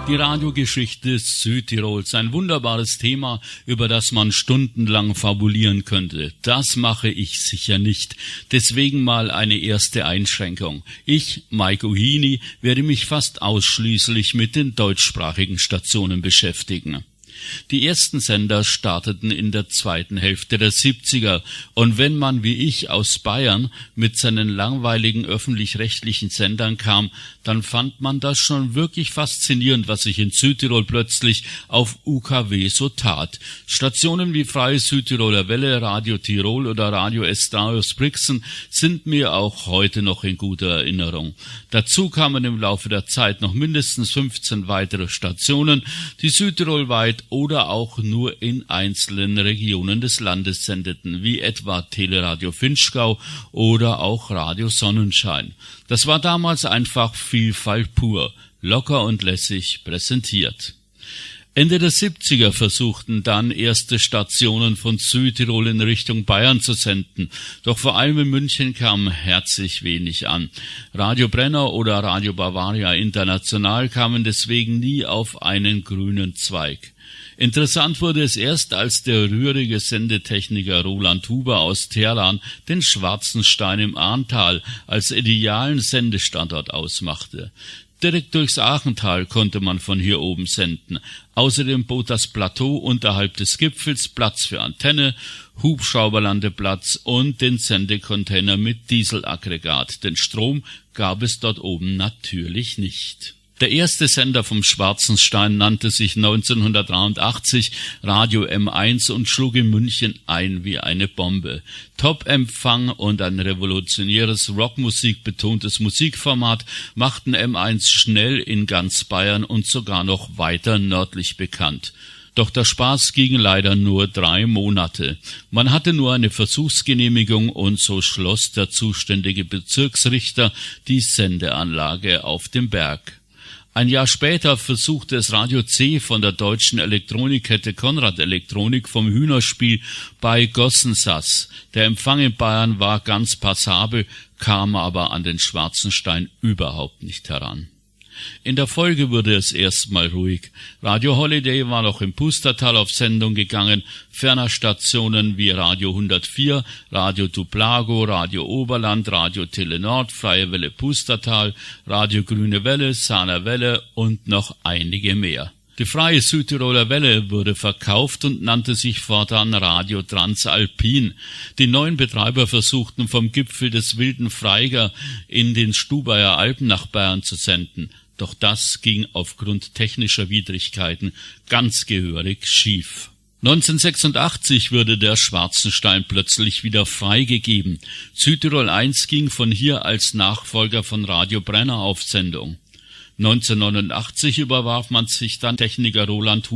Die Radiogeschichte Südtirols, ein wunderbares Thema, über das man stundenlang fabulieren könnte. Das mache ich sicher nicht. Deswegen mal eine erste Einschränkung. Ich, Mike Uhini, werde mich fast ausschließlich mit den deutschsprachigen Stationen beschäftigen. Die ersten Sender starteten in der zweiten Hälfte der 70er, und wenn man wie ich aus Bayern mit seinen langweiligen öffentlich-rechtlichen Sendern kam, dann fand man das schon wirklich faszinierend, was sich in Südtirol plötzlich auf UKW so tat. Stationen wie Freie Südtiroler Welle, Radio Tirol oder Radio Estrao aus Brixen sind mir auch heute noch in guter Erinnerung. Dazu kamen im Laufe der Zeit noch mindestens 15 weitere Stationen, die südtirolweit oder auch nur in einzelnen Regionen des Landes sendeten, wie etwa Teleradio Vinschgau oder auch Radio Sonnenschein. Das war damals einfach Vielfalt pur, locker und lässig präsentiert. Ende der 70er versuchten dann erste Stationen von Südtirol in Richtung Bayern zu senden, doch vor allem in München kam herzlich wenig an. Radio Brenner oder Radio Bavaria International kamen deswegen nie auf einen grünen Zweig. Interessant wurde es erst, als der rührige Sendetechniker Roland Huber aus Teheran den Schwarzenstein im Ahrntal als idealen Sendestandort ausmachte. Direkt durchs Aachental konnte man von hier oben senden. Außerdem bot das Plateau unterhalb des Gipfels Platz für Antenne, Hubschrauberlandeplatz und den Sendecontainer mit Dieselaggregat. Den Strom gab es dort oben natürlich nicht. Der erste Sender vom Schwarzenstein nannte sich 1983 Radio M1 und schlug in München ein wie eine Bombe. Top-Empfang und ein revolutionäres Rockmusik-betontes Musikformat machten M1 schnell in ganz Bayern und sogar noch weiter nördlich bekannt. Doch der Spaß ging leider nur 3 Monate. Man hatte nur eine Versuchsgenehmigung und so schloss der zuständige Bezirksrichter die Sendeanlage auf dem Berg. Ein Jahr später versuchte es Radio C von der deutschen Elektronikkette Konrad Elektronik vom Hühnerspiel bei Gossensass. Der Empfang in Bayern war ganz passabel, kam aber an den Schwarzenstein überhaupt nicht heran. In der Folge wurde es erstmal ruhig. Radio Holiday war noch im Pustertal auf Sendung gegangen, ferner Stationen wie Radio 104, Radio Tuplago, Radio Oberland, Radio Telenord, Freie Welle Pustertal, Radio Grüne Welle, Sahner Welle und noch einige mehr. Die Freie Südtiroler Welle wurde verkauft und nannte sich fortan Radio Transalpin. Die neuen Betreiber versuchten vom Gipfel des Wilden Freiger in den Stubaier Alpen nach Bayern zu senden. Doch das ging aufgrund technischer Widrigkeiten ganz gehörig schief. 1986 wurde der Schwarzenstein plötzlich wieder freigegeben. Südtirol 1 ging von hier als Nachfolger von Radio Brenner auf Sendung. 1989 überwarf man sich dann Techniker Roland